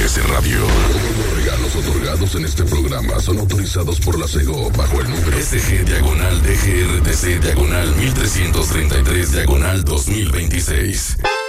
GRTC Radio. Todos los regalos otorgados en este programa son autorizados por la SEGO bajo el número SG/DGRTC/1333/2026.